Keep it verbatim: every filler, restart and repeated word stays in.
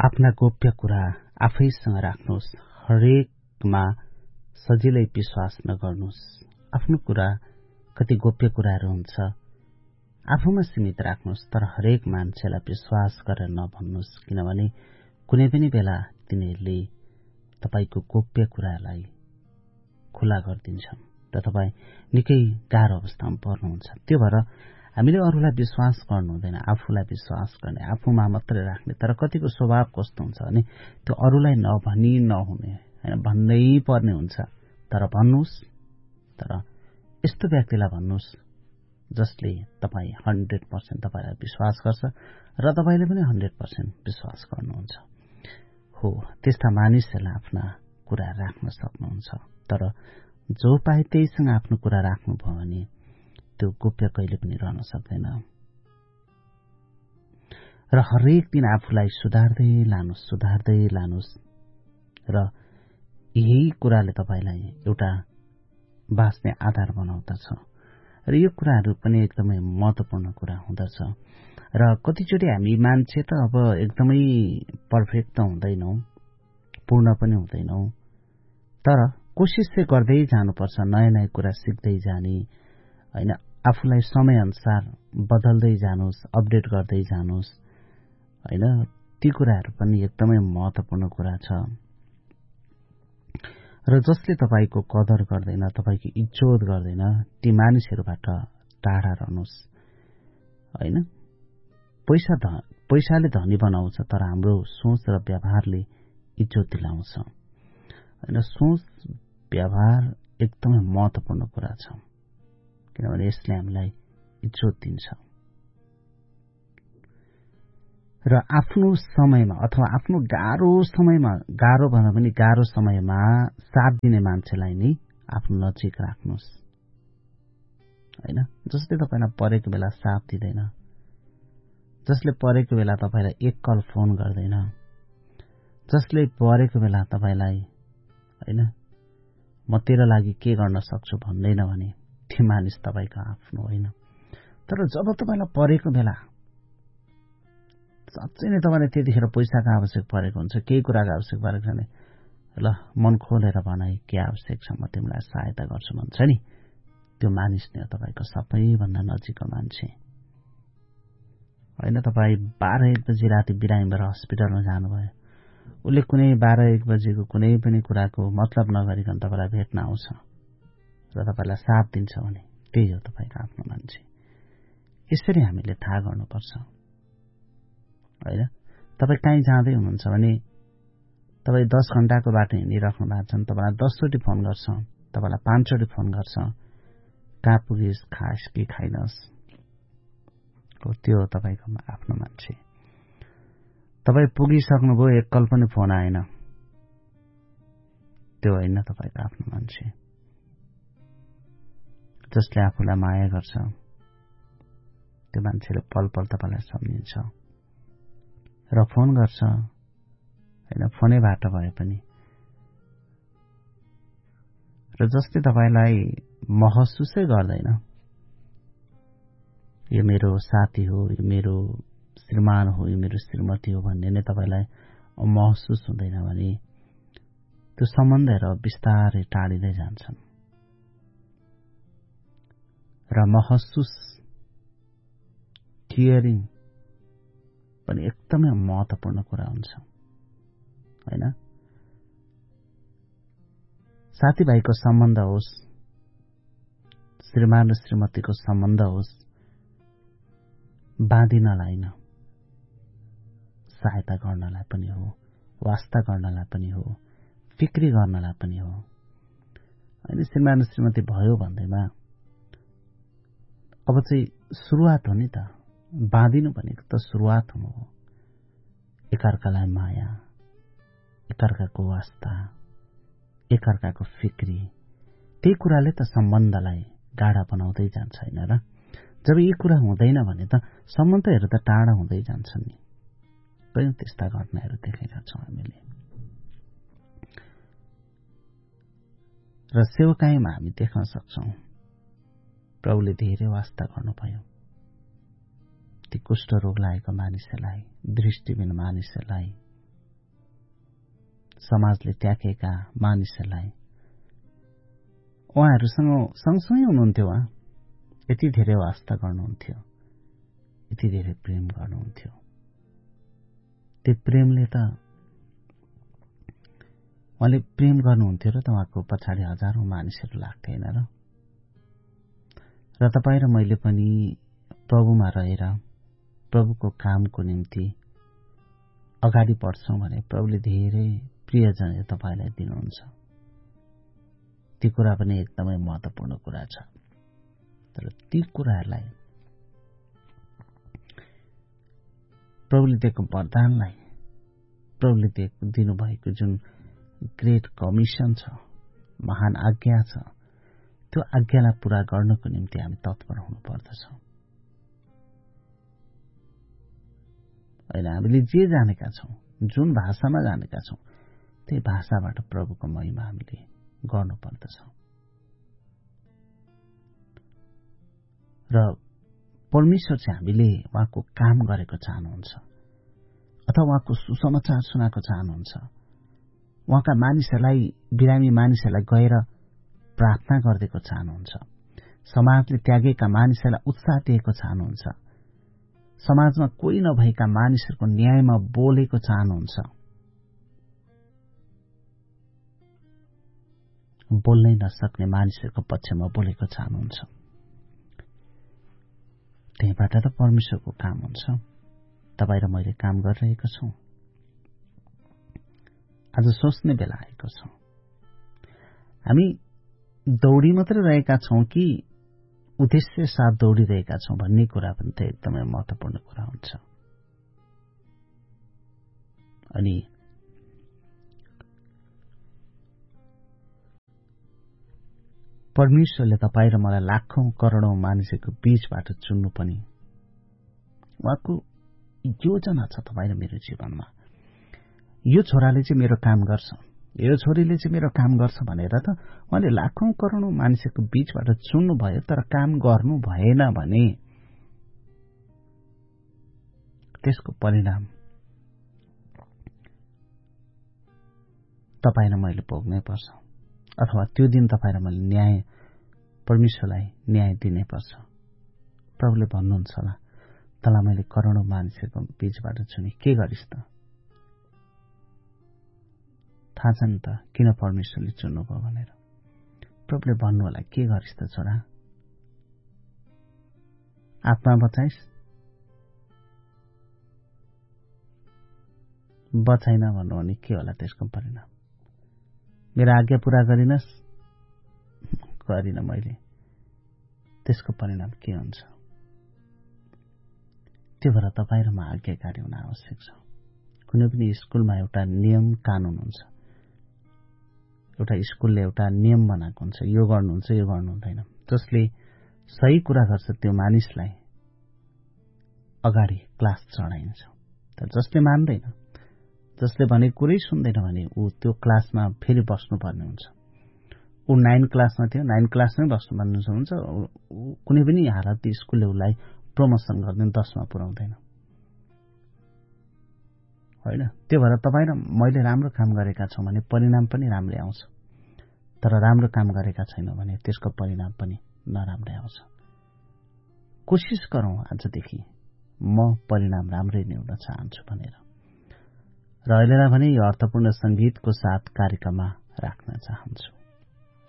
आफ्ना गोप्य कुरा आफैसँग राख्नुहोस्। हरेकमा सजिलै विश्वास नगर्नुहोस्। आफ्नो कुरा कति गोप्य कुराहरू हुन्छ आफूमा सीमित राख्नुहोस्, तर हरेक मान्छेलाई विश्वास गरेर नभन्नुहोस्, किनभने कुनै पनि बेला तिनीहरूले तपाईको गोप्य कुरालाई खुला गरिदिन्छन् र तपाई निकै गाह्रो अवस्थामा पर्नुहुन्छ। त्यो भएर हामीले अरूलाई विश्वास गर्नु हुँदैन, आफूलाई विश्वास गर्ने, आफूमा मात्रै राख्ने। तर कतिको स्वभाव कस्तो हुन्छ भने त्यो अरूलाई नभनी नहुने, हैन, भन्नै पर्ने हुन्छ। तर भन्नुहोस्, तर यस्तो व्यक्तिलाई भन्नुहोस् जसले तपाई हन्ड्रेड पर्सेन्ट तपाईलाई विश्वास गर्छ र तपाईले पनि हन्ड्रेड पर्सेन्ट विश्वास गर्नुहुन्छ। हो, त्यस्ता मानिसहरूलाई आफ्ना कुरा राख्न सक्नुहुन्छ। तर जो पाए त्यहीसँग आफ्नो कुरा राख्नुभयो भने त्यो गोप्य कहिले पनि रहन सक्दैन। र हरेक दिन आफूलाई सुधार्दै लानुहोस्, सुधार्दै लानुहोस् र यही कुराले तपाईलाई एउटा बाँच्ने आधार बनाउँदछ। र यो कुराहरू पनि एकदमै महत्त्वपूर्ण कुरा हुँदछ। र कतिचोटि हामी मान्छे त अब एकदमै पर्फेक्ट त हुँदैनौं, पूर्ण पनि हुँदैनौं, तर कोसिस चाहिँ गर्दै जानुपर्छ, नयाँ नयाँ कुरा सिक्दै जाने, हैन, आफूलाई समयअनुसार बदल्दै जानुहोस्, अपडेट गर्दै जानुहोस्, हैन। ती कुराहरू पनि एकदमै महत्त्वपूर्ण कुरा छ। र जसले तपाईको कदर गर्दैन, तपाईको इज्जत गर्दैन, ती मानिसहरूबाट टाढा रहनुहोस्, हैन। पैसा ध पैसाले धनी बनाउँछ, तर हाम्रो सोच र व्यवहारले इज्जत दिलाउँछ, हैन। सोच व्यवहार एकदमै महत्त्वपूर्ण कुरा छ, किनभने यसले हामीलाई इज्जत दिन्छ। र आफ्नो समयमा अथवा आफ्नो गाह्रो समयमा, गाह्रो भन्दा पनि गाह्रो समयमा साथ दिने मान्छेलाई नै आफ्नो नजिक राख्नुहोस्, हैन। जसले तपाईलाई परेको बेला साथ दिँदैन, जसले परेको बेला तपाईलाई एक कल फोन गर्दैन, जसले परेको बेला तपाईलाई, हैन, म तेरो लागि के गर्न सक्छु भन्दैन भने त्यो मानिस तपाईको आफ्नो होइन। तर जब तपाईलाई परेको बेला साँच्चै नै तपाईलाई त्यतिखेर पैसाको आवश्यक परेको हुन्छ, केही कुराको आवश्यक परेको छ भने ल मन खोलेर भनाई के आवश्यक छ, म तिमीलाई सहायता गर्छु भन्छ नि, त्यो मानिस नै हो तपाईको सबैभन्दा नजिकको मान्छे, होइन। तपाईँ बाह्र एक बजी राति बिरामी भएर हस्पिटलमा जानुभयो, उसले कुनै बाह्र एक बजीको कुनै पनि कुराको मतलब नगरिकन तपाईँलाई भेट्न आउँछ र तपाईँलाई साथ दिन्छ भने त्यही हो तपाईँको आफ्नो मान्छे। यसरी हामीले थाहा गर्नुपर्छ, होइन। तपाईँ कहीँ जाँदै हुनुहुन्छ भने तपाईँ दस घण्टाको बाटो हिँडिराख्नु भएको छ भने तपाईँलाई दसचोटि फोन गर्छ, तपाईँलाई पाँचचोटि फोन गर्छ, कहाँ पुगिस्, खास कि खाइनस्, हो त्यो हो तपाईँको आफ्नो मान्छे। तपाईँ पुगिसक्नुभयो, एक कल पनि फोन आएन, त्यो होइन तपाईँको आफ्नो मान्छे। जसले आफूलाई माया गर्छ त्यो मान्छेले पल पल तपाईँलाई सम्झिन्छ र फोन गर्छ, होइन, फोनैबाट भए पनि। र जसले तपाईँलाई महसुसै गर्दैन यो मेरो साथी हो, यो मेरो श्रीमान हो, यो मेरो श्रीमती हो भन्ने नै तपाईँलाई महसुस हुँदैन भने त्यो सम्बन्धहरू बिस्तारै टाढिँदै जान्छन्। र महसुस, केयरिङ पनि एकदमै महत्त्वपूर्ण कुरा हुन्छ, होइन। साथीभाइको सम्बन्ध होस्, श्रीमान र श्रीमतीको सम्बन्ध होस्, बाँधिनलाई न, सहायता गर्नलाई पनि हो, वास्ता गर्नलाई पनि हो, फिक्री गर्नलाई पनि हो, होइन। श्रीमान र श्रीमती भयो भन्दैमा अब चाहिँ सुरुवात हो नि त, बाँधिनु भनेको त सुरुवात हुनु हो। एकअर्कालाई माया, एकअर्काको वास्ता, एकअर्काको फिक्री, त्यही कुराले त सम्बन्धलाई गाढा बनाउँदै जान्छ, होइन र। जब यी कुरा हुँदैन भने त सम्बन्धहरू त टाढा हुँदै जान्छन् नि। कयौं त्यस्ता घटनाहरू देखेका छौं हामीले। र सेवकाईमा हामी देख्न सक्छौं प्रभुले धेरै वास्ता गर्नुभयो ती कुष्ठ रोग लागेका मानिसहरूलाई, दृष्टिबिन मानिसहरूलाई, समाजले त्यागेका मानिसहरूलाई उहाँहरूसँग सँगसँगै हुनुहुन्थ्यो। उहाँ यति धेरै वास्ता गर्नुहुन्थ्यो, यति धेरै प्रेम गर्नुहुन्थ्यो। त्यो प्रेमले त उहाँले प्रेम गर्नुहुन्थ्यो र त उहाँको पछाडि हजारौं मानिसहरू लाग्थे हैन र र तपाईँ र मैले पनि प्रभुमा रहेर प्रभुको कामको निम्ति अगाडि बढ्छौं भने प्रभुले धेरै प्रियजन तपाईलाई दिनुहुन्छ। ती कुरा पनि एकदमै महत्त्वपूर्ण कुरा छ। तर ती कुराहरूलाई प्रभुले दिएको वरदानलाई, प्रभुले दिएको दिनुभएको जुन ग्रेट कमिसन छ, महान आज्ञा छ, त्यो आज्ञालाई पूरा गर्नको निम्ति हामी तत्पर हुनुपर्दछ। होइन, हामीले जे जानेका छौं, जुन भाषामा जानेका छौं, त्यही भाषाबाट प्रभुको महिमा हामीले गर्नुपर्दछ। र परमेश्वर चाहिँ हामीले उहाँको काम गरेको चाहनुहुन्छ अथवा उहाँको सुसमाचार सुनाएको चाहनुहुन्छ। उहाँका मानिसहरूलाई, बिरामी मानिसहरूलाई गएर प्रार्थना गरिदिएको चाहनुहुन्छ। समाजले त्यागेका मानिसहरूलाई उत्साह दिएको चाहनुहुन्छ। समाजमा कोही नभएका मानिसहरूको न्यायमा बोलेको चाहनुहुन्छ। बोल्नै नसक्ने मानिसहरूको पक्षमा बोलेको चाहनुहुन्छ। त्यहीबाट त परमेश्वरको काम हुन्छ। तपाईँ र मैले काम गरिरहेको छौं। आज सोच्ने बेला आएको छ, हामी दौडी मात्रै रहेका छौं कि उद्देश्य साथ दौडिरहेका छौं भन्ने कुरा पनि त एकदमै महत्त्वपूर्ण कुरा हुन्छ। अनि परमेश्वरले तपाईँ र मलाई लाखौं करोडौं मानिसहरूको बीचबाट चुन्नु पनि उहाँको योजना छ तपाईँ र मेरो जीवनमा। यो छोराले चाहिँ मेरो काम गर्छ, यो छोरीले चाहिँ मेरो काम गर्छ भनेर त उहाँले लाखौं करोडौं मानिसहरूको बीचबाट चुन्नु भयो, तर काम गर्नु भएन भने त्यसको परिणाम तपाईँ र मैले भोग्नै पर्छ। अथवा त्यो दिन तपाईँ र मैले न्याय, परमेश्वरलाई न्याय दिनै पर्छ। प्रभुले भन्नुहुन्छ होला, तँलाई मैले करोडौं मानिसहरूको बीचबाट चुने, के गरिस् त? थाहा छ नि त किन परमेश्वरले चुन्नुभयो भनेर। प्रभुले भन्नु होला, के गरिस् त छोरा? आत्मा बचाइस्? बचाइन भन्नु भने के होला त्यसको परिणाम? मेरो आज्ञा पूरा गरिनस्? गरिन मैले, त्यसको परिणाम के हुन्छ? त्यो भएर तपाईँ र म आज्ञाकारी हुन आवश्यक छ। कुनै पनि स्कुलमा एउटा नियम कानून हुन्छ, एउटा स्कुलले एउटा नियम बनाएको हुन्छ, यो गर्नुहुन्छ, यो गर्नु हुँदैन। जसले सही कुरा गर्छ त्यो मानिसलाई अगाडि क्लास चढाइन्छ। तर जसले मान्दैन, जसले भने कुरै सुन्दैन भने ऊ त्यो क्लासमा फेरि बस्नुपर्ने हुन्छ। ऊ नाइन क्लासमा थियो, नाइन क्लासमै बस्नुपर्ने हुन्छ। कुनै पनि हालत स्कुलले उसलाई प्रमोसन गर्दैन, दसमा पुर्याउँदैन। होइन, त्यो भएर तपाईँ र मैले राम्रो काम गरेका छौँ भने परिणाम पनि राम्रै आउँछ। तर राम्रो काम गरेका छैनौँ भने त्यसको परिणाम पनि नराम्रै आउँछ। कोसिस गरौँ आजदेखि म परिणाम राम्रै ल्याउन चाहन्छु भनेर। र अहिलेलाई भने यो अर्थपूर्ण संगीतको साथ कार्यक्रममा राख्न चाहन्छु।